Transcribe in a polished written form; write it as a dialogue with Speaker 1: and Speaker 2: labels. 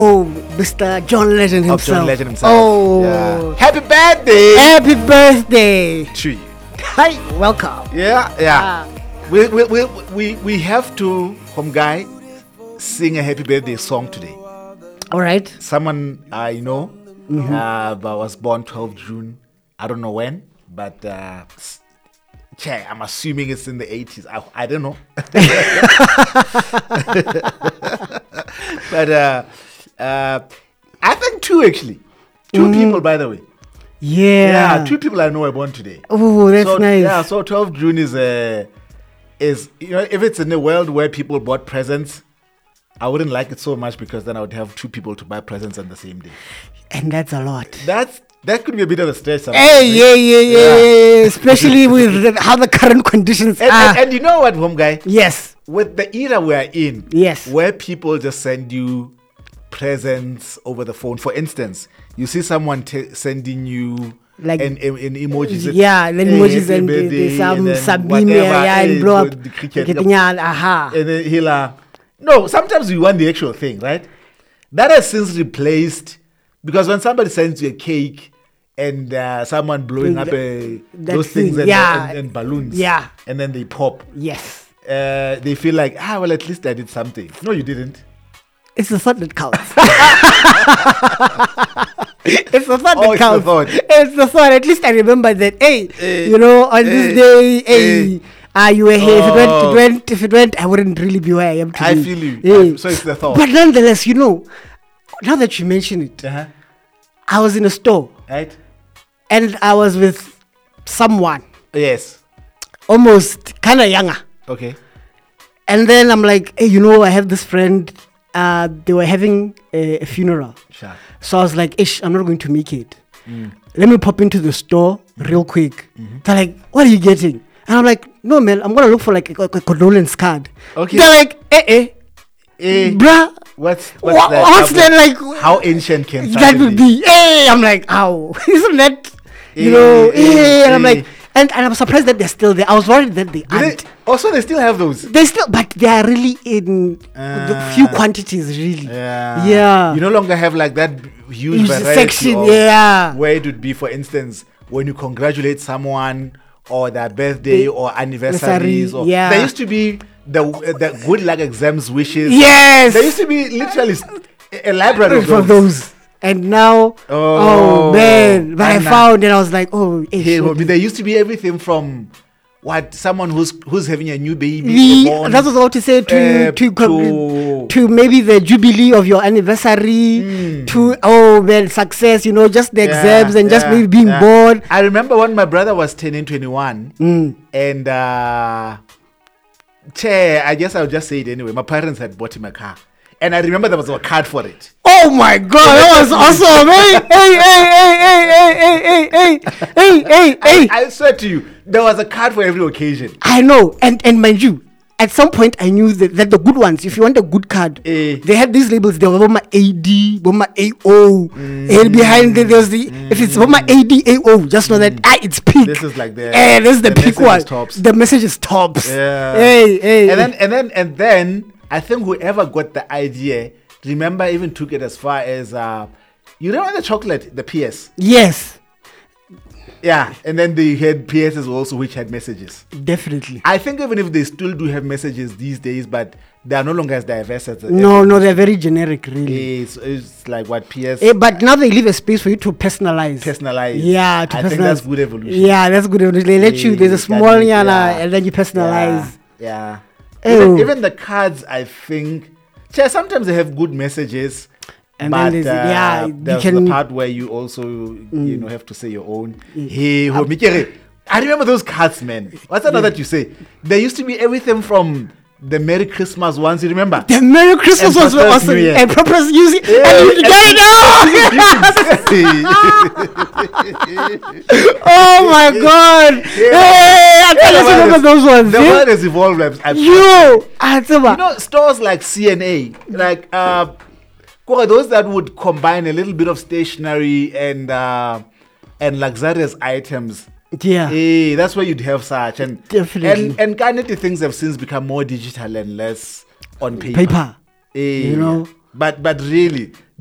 Speaker 1: Oh, Mr. John Legend himself.
Speaker 2: Of John Legend himself.
Speaker 1: Oh,
Speaker 2: yeah. Happy birthday!
Speaker 1: Happy birthday
Speaker 2: To you.
Speaker 1: Hi, welcome.
Speaker 2: Yeah. We have to, Home Guy, sing a happy birthday song today.
Speaker 1: All right.
Speaker 2: Someone I know was born 12 June. I don't know when, but I'm assuming it's in the 80s. I don't know. But I think two actually. Two people, by the way.
Speaker 1: Yeah.
Speaker 2: Two people I know are born today.
Speaker 1: Oh, that's nice.
Speaker 2: Yeah, so 12 June is if it's in a world where people bought presents, I wouldn't like it so much because then I would have two people to buy presents on the same day.
Speaker 1: And that's a lot.
Speaker 2: That could be a bit of a stress.
Speaker 1: Hey, yeah. Especially with how the current conditions are.
Speaker 2: And you know what, Home Guy?
Speaker 1: Yes.
Speaker 2: With the era we're in,
Speaker 1: yes,
Speaker 2: where people just send you presents over the phone. For instance, you see someone sending you like an emojis.
Speaker 1: Yeah, then emojis and some sabimia and blow up
Speaker 2: the cricket. And then he'll no, sometimes we want the actual thing, right? That has since replaced, because when somebody sends you a cake and someone blowing up those things and balloons, and then they pop.
Speaker 1: Yes.
Speaker 2: They feel like, well, at least I did something. No, you didn't.
Speaker 1: It's the thought that counts. It's the thought that counts. It's the thought. At least I remember that, on this day, you were here. If it went, I wouldn't really be where I am today.
Speaker 2: I feel you. So it's the thought.
Speaker 1: But nonetheless, now that you mention it, I was in a store.
Speaker 2: Right.
Speaker 1: And I was with someone.
Speaker 2: Yes.
Speaker 1: Almost kind of younger.
Speaker 2: Okay.
Speaker 1: And then I'm like, hey, I have this friend. They were having a funeral.
Speaker 2: Sure.
Speaker 1: So I was like, I'm not going to make it. Let me pop into the store real quick. They're like, what are you getting? And I'm like, no, man, I'm going to look for like a condolence card.
Speaker 2: Okay.
Speaker 1: They're like, bruh.
Speaker 2: What's that?
Speaker 1: What's that like?
Speaker 2: How ancient can
Speaker 1: that would be? I'm like, ow. Isn't that, and I'm like, and I'm surprised that they're still there. I was worried that they aren't.
Speaker 2: Also, they still have those.
Speaker 1: But they are really in the few quantities, really.
Speaker 2: Yeah. You no longer have like that huge variety
Speaker 1: section.
Speaker 2: Where it would be, for instance, when you congratulate someone or their birthday or anniversaries. There used to be the good luck exams wishes.
Speaker 1: Yes.
Speaker 2: There used to be literally a library
Speaker 1: for those. And now, man, but I found and I was like,
Speaker 2: there used to be everything from someone who's having a new baby.
Speaker 1: That's what I was about to say to maybe the jubilee of your anniversary, to success, just the exams and just maybe being born.
Speaker 2: I remember when my brother was turning 21 and I guess I'll just say it anyway. My parents had bought him a car. And I remember there was a card for it.
Speaker 1: Oh my God, that was awesome! Hey!
Speaker 2: I swear to you, there was a card for every occasion.
Speaker 1: I know, and mind you, at some point I knew that the good ones, if you want a good card, they had these labels. There was Boma AD, Boma AO, and behind there's if it's Boma AD AO, just know that it's peak.
Speaker 2: This is like
Speaker 1: this is the peak one. The message is tops.
Speaker 2: Yeah.
Speaker 1: Hey.
Speaker 2: And then. I think whoever got the idea, remember, even took it as far as you remember the chocolate, the PS.
Speaker 1: Yes.
Speaker 2: Yeah, and then they had PSs also which had messages.
Speaker 1: Definitely.
Speaker 2: I think even if they still do have messages these days, but they are no longer as diverse as
Speaker 1: No, they're very generic, really.
Speaker 2: It's like what PS.
Speaker 1: But now they leave a space for you to personalize. Yeah,
Speaker 2: I think that's good evolution.
Speaker 1: Yeah, that's good evolution. They let you. There's a small and then you personalize.
Speaker 2: Yeah. Even the cards, I think, sometimes they have good messages, and but there's the part where you also have to say your own. I remember those cards, man. What's another that you say? There used to be everything from the Merry Christmas ones, you remember?
Speaker 1: The Merry Christmas ones were awesome. And Papa's music. And you get it Oh my God. I can't remember those ones.
Speaker 2: The world has evolved. Stores like CNA, like those that would combine a little bit of stationery and luxurious items.
Speaker 1: Yeah.
Speaker 2: That's where you'd have such. And
Speaker 1: definitely.
Speaker 2: And kind of things have since become more digital and less on paper.
Speaker 1: You know.
Speaker 2: But really,